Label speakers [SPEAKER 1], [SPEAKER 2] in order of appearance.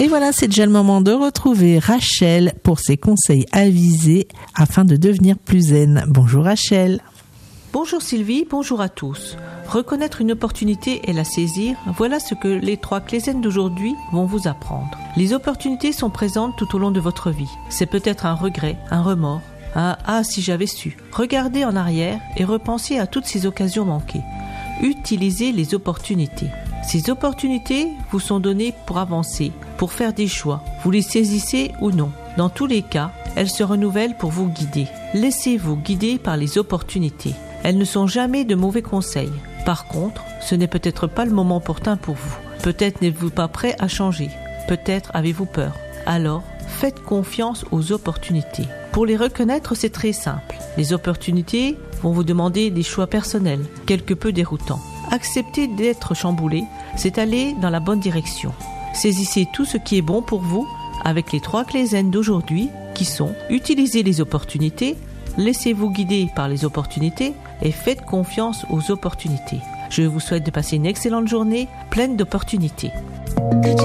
[SPEAKER 1] Et voilà, c'est déjà le moment de retrouver Rachel pour ses conseils avisés afin de devenir plus zen. Bonjour Rachel.
[SPEAKER 2] Bonjour Sylvie, bonjour à tous. Reconnaître une opportunité et la saisir, voilà ce que les 3 clés zen d'aujourd'hui vont vous apprendre. Les opportunités sont présentes tout au long de votre vie. C'est peut-être un regret, un remords, un « ah si j'avais su ». Regardez en arrière et repensez à toutes ces occasions manquées. Utilisez les opportunités. Ces opportunités vous sont données pour avancer, pour faire des choix. Vous les saisissez ou non. Dans tous les cas, elles se renouvellent pour vous guider. Laissez-vous guider par les opportunités. Elles ne sont jamais de mauvais conseils. Par contre, ce n'est peut-être pas le moment opportun pour vous. Peut-être n'êtes-vous pas prêt à changer. Peut-être avez-vous peur. Alors, faites confiance aux opportunités. Pour les reconnaître, c'est très simple. Les opportunités vont vous demander des choix personnels, quelque peu déroutants. Accepter d'être chamboulé, c'est aller dans la bonne direction. Saisissez tout ce qui est bon pour vous avec les 3 clés zen d'aujourd'hui qui sont utiliser les opportunités, laissez-vous guider par les opportunités et faites confiance aux opportunités. Je vous souhaite de passer une excellente journée pleine d'opportunités.